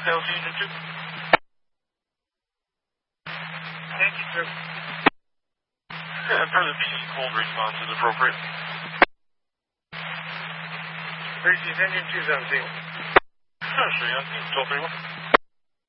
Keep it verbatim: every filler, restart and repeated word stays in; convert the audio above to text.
L C Unit two. Thank you, sir. Uh, further P cold response is appropriate. Thirty, engine two seventeen. Sure, yeah, toll three one.